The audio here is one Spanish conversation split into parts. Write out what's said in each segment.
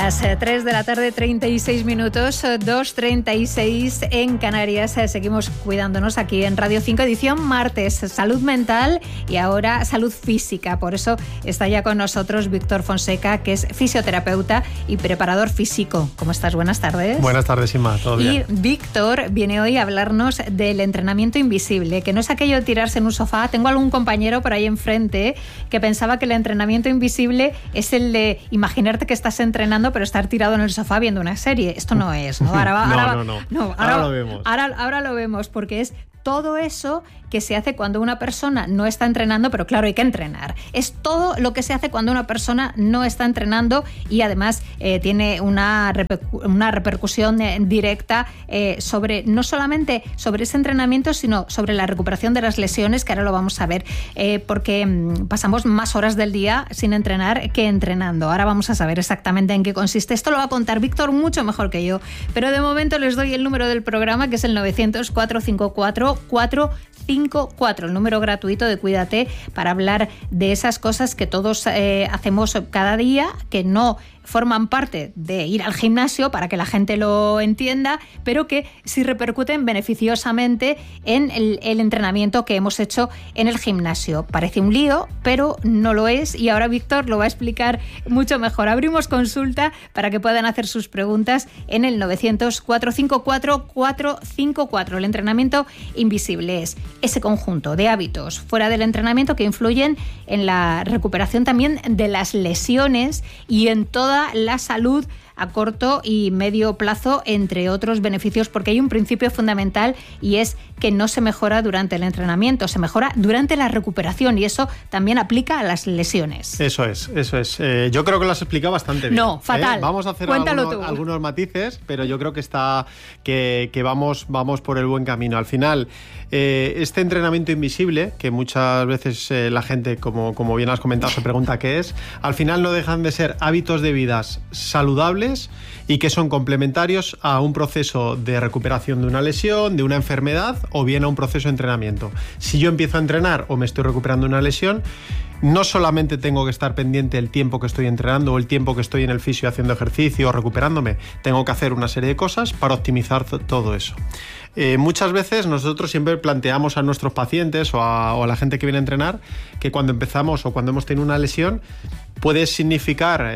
Las 3 de la tarde, 36 minutos, 2:36 en Canarias. Seguimos cuidándonos aquí en Radio 5, edición martes. Salud mental y ahora salud física. Por eso está ya con nosotros Víctor Fonseca, que es fisioterapeuta y preparador físico. ¿Cómo estás? Buenas tardes. Buenas tardes, Inma. ¿Todo bien? Y Víctor viene hoy a hablarnos del entrenamiento invisible, que no es aquello de tirarse en un sofá. Tengo algún compañero por ahí enfrente que pensaba que el entrenamiento invisible es el de imaginarte que estás entrenando pero estar tirado en el sofá viendo una serie. Esto no es, ¿no? Ahora lo vemos. Ahora lo vemos, porque es todo eso que se hace cuando una persona no está entrenando, pero claro, hay que entrenar. Es todo lo que se hace cuando una persona no está entrenando y además tiene una repercusión directa sobre, no solamente sobre ese entrenamiento, sino sobre la recuperación de las lesiones, que ahora lo vamos a ver, porque pasamos más horas del día sin entrenar que entrenando. Ahora vamos a saber exactamente en qué consiste. Esto lo va a contar Víctor mucho mejor que yo, pero de momento les doy el número del programa, que es el 900-454-454, el número gratuito de Cuídate, para hablar de esas cosas que todos hacemos cada día, que no forman parte de ir al gimnasio, para que la gente lo entienda, pero que sí repercuten beneficiosamente en el entrenamiento que hemos hecho en el gimnasio. Parece un lío, pero no lo es, y ahora Víctor lo va a explicar mucho mejor. Abrimos consulta para que puedan hacer sus preguntas en el 900-454-454. El entrenamiento invisible es ese conjunto de hábitos fuera del entrenamiento que influyen en la recuperación también de las lesiones y en toda la salud a corto y medio plazo, entre otros beneficios, porque hay un principio fundamental, y es que no se mejora durante el entrenamiento, se mejora durante la recuperación, y eso también aplica a las lesiones. Eso es. Yo creo que lo has explicado bastante bien. No, fatal. Vamos a hacer algunos matices, pero yo creo que vamos por el buen camino. Al final, este entrenamiento invisible, que muchas veces la gente, como bien has comentado, se pregunta qué es, al final no dejan de ser hábitos de vidas saludables y que son complementarios a un proceso de recuperación de una lesión, de una enfermedad, o bien a un proceso de entrenamiento. Si yo empiezo a entrenar o me estoy recuperando de una lesión, no solamente tengo que estar pendiente del tiempo que estoy entrenando o el tiempo que estoy en el fisio haciendo ejercicio o recuperándome, tengo que hacer una serie de cosas para optimizar todo eso. Muchas veces nosotros siempre planteamos a nuestros pacientes o a la gente que viene a entrenar que cuando empezamos o cuando hemos tenido una lesión puede significar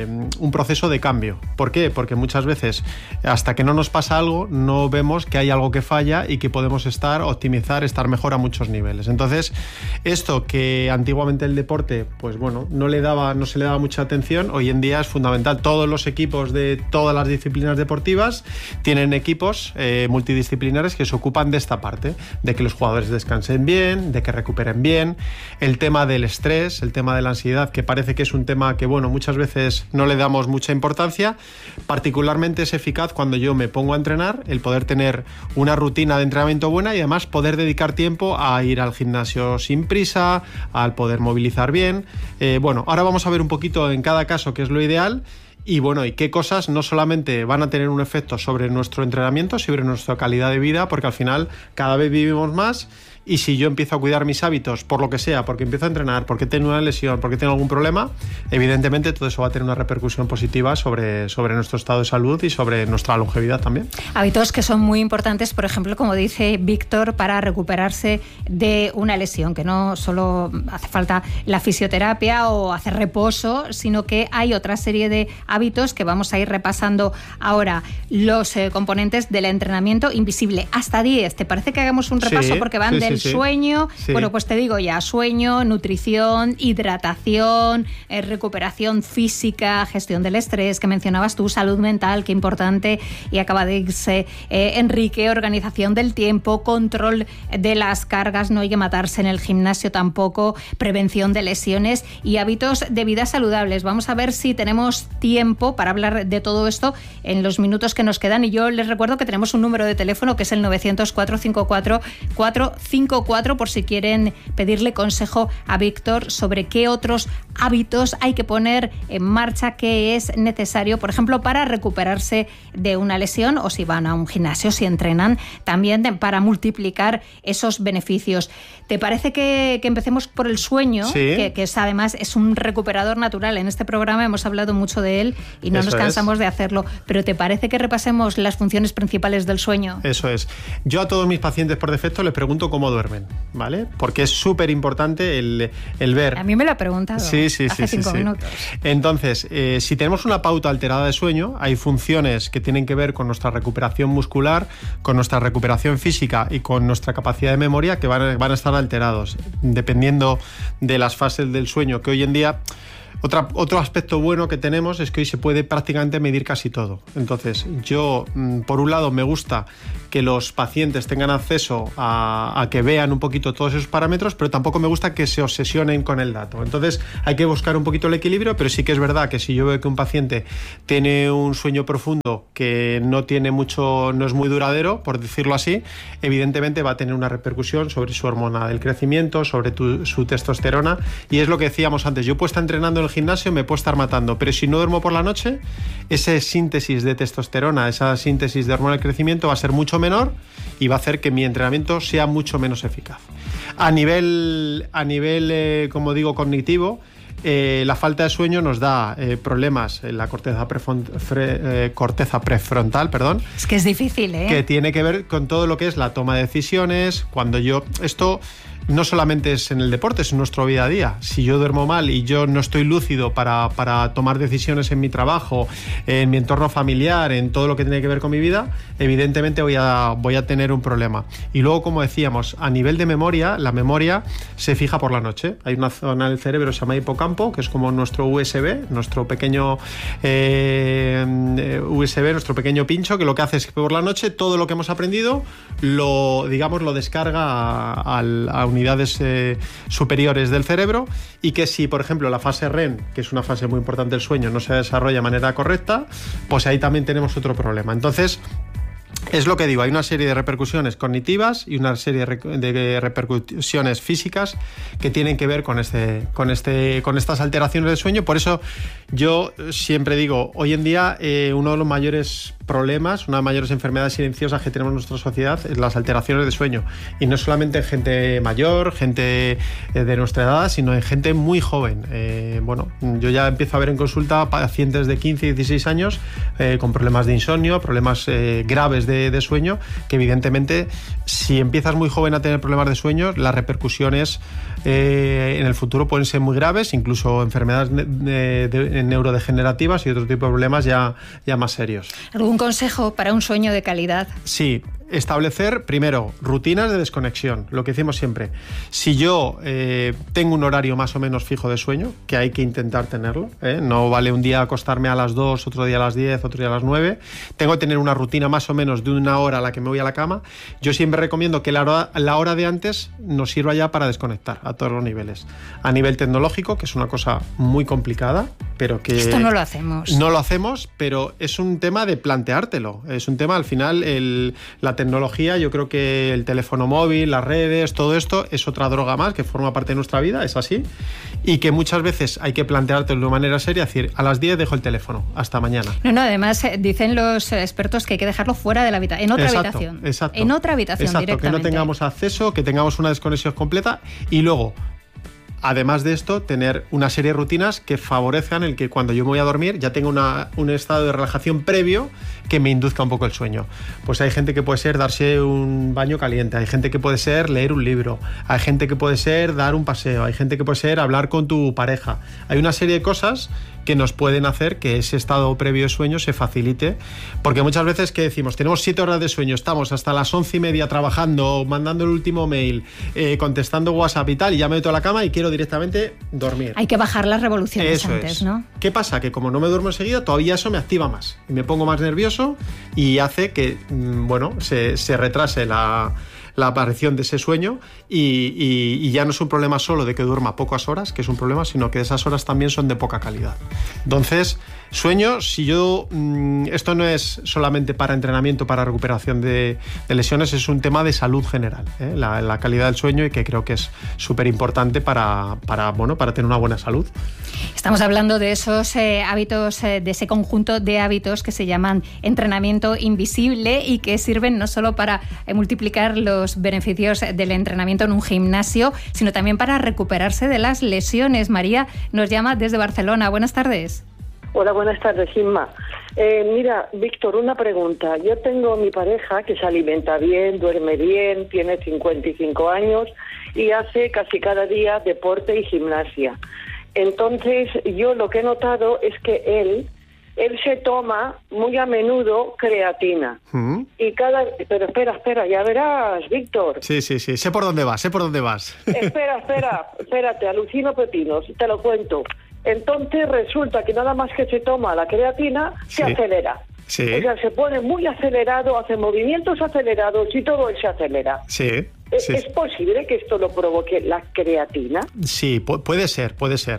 un proceso de cambio. ¿Por qué? Porque muchas veces hasta que no nos pasa algo no vemos que hay algo que falla y que podemos optimizar, estar mejor a muchos niveles. Entonces, esto que antiguamente el deporte, pues bueno, no se le daba mucha atención, hoy en día es fundamental. Todos los equipos de todas las disciplinas deportivas tienen equipos multidisciplinares que se ocupan de esta parte, de que los jugadores descansen bien, de que recuperen bien, el tema del estrés, el tema de la ansiedad, que parece que es un tema que, bueno, muchas veces no le damos mucha importancia. Particularmente es eficaz cuando yo me pongo a entrenar, el poder tener una rutina de entrenamiento buena y además poder dedicar tiempo a ir al gimnasio sin prisa, al poder movilizar bien. Ahora vamos a ver un poquito en cada caso qué es lo ideal. Y bueno, y qué cosas no solamente van a tener un efecto sobre nuestro entrenamiento, sobre nuestra calidad de vida, porque al final cada vez vivimos más, y si yo empiezo a cuidar mis hábitos, por lo que sea, porque empiezo a entrenar, porque tengo una lesión, porque tengo algún problema, evidentemente todo eso va a tener una repercusión positiva sobre nuestro estado de salud y sobre nuestra longevidad también. Hábitos que son muy importantes, por ejemplo, como dice Víctor, para recuperarse de una lesión, que no solo hace falta la fisioterapia o hacer reposo, sino que hay otra serie de hábitos que vamos a ir repasando ahora. Los componentes del entrenamiento invisible, hasta 10. ¿Te parece que hagamos un repaso? Porque van del sueño, bueno, pues te digo ya, sueño, nutrición, hidratación, recuperación física, gestión del estrés, que mencionabas tú, salud mental, qué importante, y acaba de irse Enrique, organización del tiempo, control de las cargas, no hay que matarse en el gimnasio tampoco, prevención de lesiones y hábitos de vida saludables. Vamos a ver si tenemos tiempo para hablar de todo esto en los minutos que nos quedan, y yo les recuerdo que tenemos un número de teléfono que es el 900-454-454. 5-4 por si quieren pedirle consejo a Víctor sobre qué otros hábitos hay que poner en marcha, qué es necesario, por ejemplo, para recuperarse de una lesión, o si van a un gimnasio, si entrenan, también para multiplicar esos beneficios. ¿Te parece que empecemos por el sueño? Sí. Que es, además, es un recuperador natural. En este programa hemos hablado mucho de él y no nos cansamos de hacerlo. Pero ¿te parece que repasemos las funciones principales del sueño? Eso es. Yo a todos mis pacientes por defecto les pregunto cómo duermen, ¿vale? Porque es súper importante el ver. A mí me lo ha preguntado hace 5 minutos. Entonces, si tenemos una pauta alterada de sueño, hay funciones que tienen que ver con nuestra recuperación muscular, con nuestra recuperación física y con nuestra capacidad de memoria que van a estar alterados, dependiendo de las fases del sueño, que hoy en día... Otro aspecto bueno que tenemos es que hoy se puede prácticamente medir casi todo. Entonces, yo, por un lado, me gusta que los pacientes tengan acceso a que vean un poquito todos esos parámetros, pero tampoco me gusta que se obsesionen con el dato. Entonces, hay que buscar un poquito el equilibrio, pero sí que es verdad que si yo veo que un paciente tiene un sueño profundo que no es muy duradero, por decirlo así, evidentemente va a tener una repercusión sobre su hormona del crecimiento, sobre su testosterona, y es lo que decíamos antes. Yo puedo estar entrenando en el gimnasio, me puedo estar matando, pero si no duermo por la noche, esa síntesis de testosterona, esa síntesis de hormona del crecimiento va a ser mucho menor y va a hacer que mi entrenamiento sea mucho menos eficaz. A nivel como digo, cognitivo, la falta de sueño nos da problemas en la corteza prefrontal, perdón. Es que es difícil, que tiene que ver con todo lo que es la toma de decisiones. Esto no solamente es en el deporte, es en nuestro vida a día. Si yo duermo mal y yo no estoy lúcido para tomar decisiones en mi trabajo, en mi entorno familiar, en todo lo que tiene que ver con mi vida, evidentemente voy a tener un problema. Y luego, como decíamos, a nivel de memoria, la memoria se fija por la noche. Hay una zona del cerebro que se llama hipocampo, que es como nuestro USB, nuestro pequeño nuestro pequeño pincho, que lo que hace es que por la noche todo lo que hemos aprendido lo descarga a unidades superiores del cerebro, y que si, por ejemplo, la fase REM, que es una fase muy importante del sueño, no se desarrolla de manera correcta, pues ahí también tenemos otro problema. Entonces, es lo que digo, hay una serie de repercusiones cognitivas y una serie de repercusiones físicas que tienen que ver con estas alteraciones del sueño. Por eso yo siempre digo, hoy en día uno de los mayores problemas, una de las mayores enfermedades silenciosas que tenemos en nuestra sociedad es las alteraciones de sueño. Y no solamente en gente mayor, gente de nuestra edad, sino en gente muy joven. Yo ya empiezo a ver en consulta pacientes de 15 y 16 años con problemas de insomnio, problemas graves de sueño, que evidentemente si empiezas muy joven a tener problemas de sueño, las repercusiones en el futuro pueden ser muy graves, incluso enfermedades neurodegenerativas y otro tipo de problemas ya más serios. ¿Algún consejo para un sueño de calidad? Sí. Establecer, primero, rutinas de desconexión, lo que decimos siempre. Si yo tengo un horario más o menos fijo de sueño, que hay que intentar tenerlo, no vale un día acostarme a las 2, otro día a las 10, otro día a las 9, tengo que tener una rutina más o menos de una hora a la que me voy a la cama. Yo siempre recomiendo que la hora de antes nos sirva ya para desconectar a todos los niveles. A nivel tecnológico, que es una cosa muy complicada, pero que... Esto no lo hacemos. No lo hacemos, pero es un tema de planteártelo. Es un tema, al final, la tecnología, yo creo que el teléfono móvil, las redes, todo esto es otra droga más que forma parte de nuestra vida, es así, y que muchas veces hay que planteártelo de manera seria, decir, a las 10 dejo el teléfono, hasta mañana. No, además dicen los expertos que hay que dejarlo fuera de la habitación, en otra habitación. Exacto. En otra habitación directamente. Que no tengamos acceso, que tengamos una desconexión completa, y luego, además de esto, tener una serie de rutinas que favorezcan el que cuando yo me voy a dormir ya tenga un estado de relajación previo que me induzca un poco el sueño. Pues hay gente que puede ser darse un baño caliente, hay gente que puede ser leer un libro, hay gente que puede ser dar un paseo, hay gente que puede ser hablar con tu pareja. Hay una serie de cosas que nos pueden hacer que ese estado previo de sueño se facilite, porque muchas veces que decimos, tenemos 7 horas de sueño, estamos hasta las 11:30 trabajando, mandando el último mail, contestando WhatsApp y tal, y ya me meto a la cama y quiero directamente dormir. Hay que bajar las revoluciones eso antes, es. ¿no? ¿Qué pasa? Que como no me duermo enseguida, todavía eso me activa más, y me pongo más nervioso y hace que, se retrase la la aparición de ese sueño y ya no es un problema solo de que duerma pocas horas, que es un problema, sino que esas horas también son de poca calidad. Entonces, sueño, esto no es solamente para entrenamiento, para recuperación de lesiones, es un tema de salud general, la calidad del sueño, y que creo que es súper importante para tener una buena salud. Estamos hablando de esos hábitos, de ese conjunto de hábitos que se llaman entrenamiento invisible y que sirven no solo para multiplicar los beneficios del entrenamiento en un gimnasio, sino también para recuperarse de las lesiones. María nos llama desde Barcelona. Buenas tardes. Hola, buenas tardes, Inma. Mira, Víctor, una pregunta. Yo tengo mi pareja que se alimenta bien, duerme bien, tiene 55 años y hace casi cada día deporte y gimnasia. Entonces, yo lo que he notado es que él se toma muy a menudo creatina. Pero espera, ya verás, Víctor. Sí, sé por dónde vas. Espérate, alucino pepinos, te lo cuento. Entonces resulta que nada más que se toma la creatina, se acelera. Sí. O sea, se pone muy acelerado, hace movimientos acelerados y todo él se acelera. Sí. ¿Es posible que esto lo provoque la creatina? Sí, puede ser.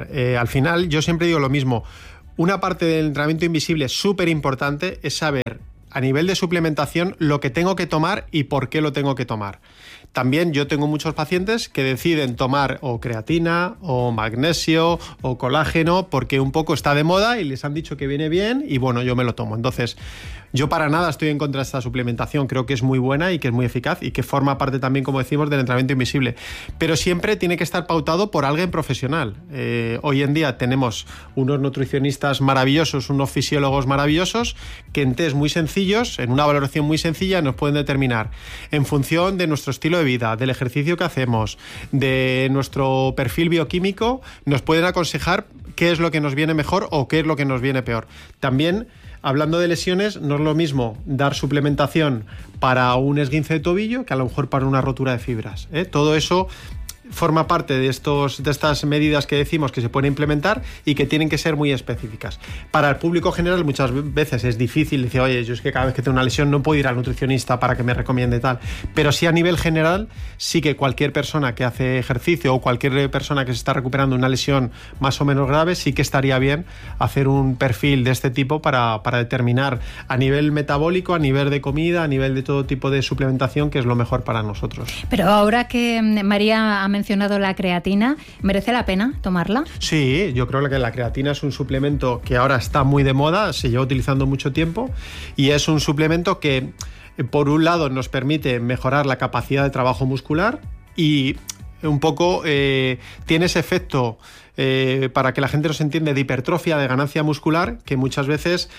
Al final, yo siempre digo lo mismo. Una parte del entrenamiento invisible súper importante es saber, a nivel de suplementación, lo que tengo que tomar y por qué lo tengo que tomar. También yo tengo muchos pacientes que deciden tomar o creatina o magnesio o colágeno porque un poco está de moda y les han dicho que viene bien y bueno, yo me lo tomo. Entonces, yo para nada estoy en contra de esta suplementación, creo que es muy buena y que es muy eficaz y que forma parte también, como decimos, del entrenamiento invisible. Pero siempre tiene que estar pautado por alguien profesional. Hoy en día tenemos unos nutricionistas maravillosos, unos fisiólogos maravillosos que en test muy sencillos, en una valoración muy sencilla, nos pueden determinar en función de nuestro estilo de vida, del ejercicio que hacemos, de nuestro perfil bioquímico, nos pueden aconsejar qué es lo que nos viene mejor o qué es lo que nos viene peor. También, hablando de lesiones, no es lo mismo dar suplementación para un esguince de tobillo que a lo mejor para una rotura de fibras. Todo eso forma parte de estas medidas que decimos que se pueden implementar y que tienen que ser muy específicas. Para el público general muchas veces es difícil decir, oye, yo es que cada vez que tengo una lesión no puedo ir al nutricionista para que me recomiende tal, pero sí a nivel general sí que cualquier persona que hace ejercicio o cualquier persona que se está recuperando una lesión más o menos grave sí que estaría bien hacer un perfil de este tipo para determinar a nivel metabólico, a nivel de comida, a nivel de todo tipo de suplementación que es lo mejor para nosotros. Pero ahora que María ha mencionado la creatina, ¿merece la pena tomarla? Sí, yo creo que la creatina es un suplemento que ahora está muy de moda, se lleva utilizando mucho tiempo y es un suplemento que, por un lado, nos permite mejorar la capacidad de trabajo muscular y un poco tiene ese efecto, para que la gente nos entienda, de hipertrofia, de ganancia muscular, que muchas veces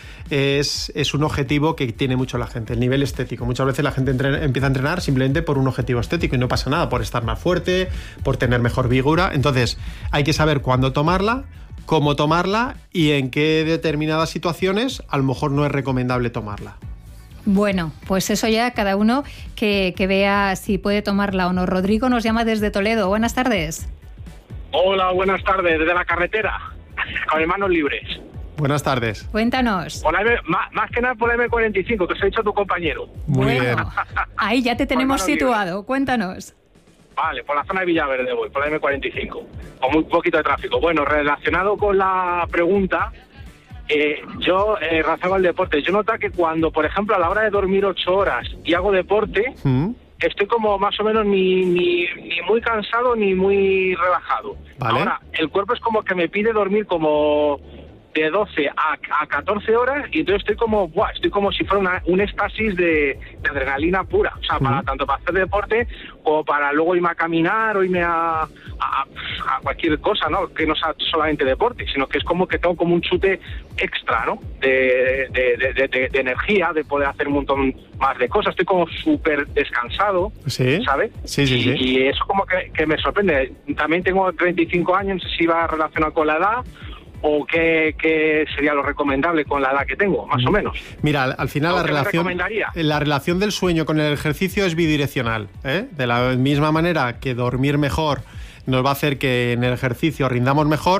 es un objetivo que tiene mucho la gente, el nivel estético. Muchas veces la gente empieza a entrenar simplemente por un objetivo estético y no pasa nada, por estar más fuerte, por tener mejor vigor. Entonces hay que saber cuándo tomarla, cómo tomarla y en qué determinadas situaciones a lo mejor no es recomendable tomarla. Bueno, pues eso ya cada uno que vea si puede tomarla o no. Rodrigo nos llama desde Toledo. Buenas tardes. Hola, buenas tardes, desde la carretera, con manos libres. Buenas tardes. Cuéntanos. Más que nada por la M45, que os ha dicho tu compañero. Muy bien. Ahí ya te tenemos situado. Libres. Cuéntanos. Vale, por la zona de Villaverde voy, por la M45, con muy poquito de tráfico. Bueno, relacionado con la pregunta, yo relacionado al deporte, yo noto que cuando, por ejemplo, a la hora de dormir 8 horas y hago deporte, estoy como más o menos ni muy cansado ni muy relajado. Vale. Ahora, el cuerpo es como que me pide dormir como de 12 a 14 horas y entonces estoy como si fuera un éxtasis de adrenalina pura. O sea, tanto para hacer deporte como para luego irme a caminar o irme a cualquier cosa, ¿no? Que no sea solamente deporte, sino que es como que tengo como un chute extra, ¿no? De energía, de poder hacer un montón más de cosas. Estoy como súper descansado, ¿sí? ¿sabes? Sí. Y eso como que me sorprende. También tengo 35 años, no sé si va relacionado con la edad o qué sería lo recomendable con la edad que tengo, más o menos. Mira, al final la relación del sueño con el ejercicio es bidireccional, ¿eh? De la misma manera que dormir mejor nos va a hacer que en el ejercicio rindamos mejor,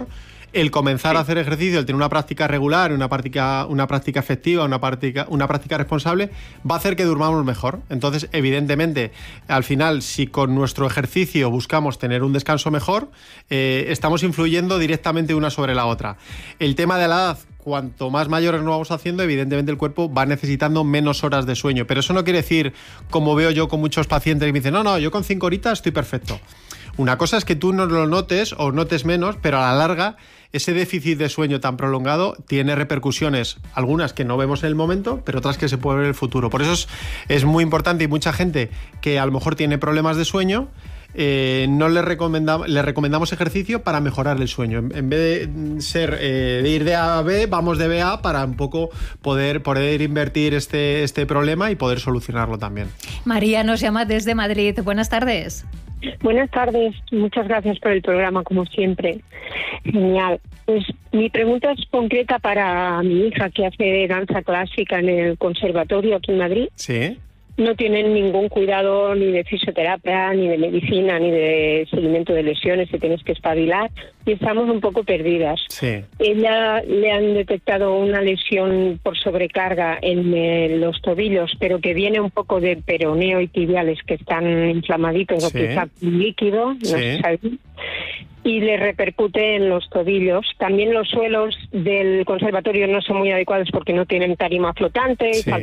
el comenzar a hacer ejercicio, el tener una práctica regular, una práctica efectiva, una práctica responsable, va a hacer que durmamos mejor. Entonces, evidentemente, al final, si con nuestro ejercicio buscamos tener un descanso mejor, estamos influyendo directamente una sobre la otra. El tema de la edad, cuanto más mayores nos vamos haciendo, evidentemente el cuerpo va necesitando menos horas de sueño. Pero eso no quiere decir, como veo yo con muchos pacientes que me dicen, no, yo con 5 horitas estoy perfecto. Una cosa es que tú no lo notes o notes menos, pero a la larga ese déficit de sueño tan prolongado tiene repercusiones, algunas que no vemos en el momento, pero otras que se pueden ver en el futuro. Por eso es muy importante, y mucha gente que a lo mejor tiene problemas de sueño, no le recomendamos ejercicio para mejorar el sueño. En vez de ser de ir de A a B, vamos de B a A para un poco poder invertir este problema y poder solucionarlo también. María nos llama desde Madrid. Buenas tardes. Buenas tardes, muchas gracias por el programa, como siempre. Genial. Pues mi pregunta es concreta para mi hija, que hace danza clásica en el conservatorio aquí en Madrid. Sí. No tienen ningún cuidado ni de fisioterapia, ni de medicina, ni de seguimiento de lesiones, se tienes que espabilar, y estamos un poco perdidas. Sí. Ella le han detectado una lesión por sobrecarga en los tobillos, pero que viene un poco de peroneo y tibiales que están inflamaditos, o quizá líquido, no se sabe. Y le repercute en los tobillos. También los suelos del conservatorio no son muy adecuados porque no tienen tarima flotante,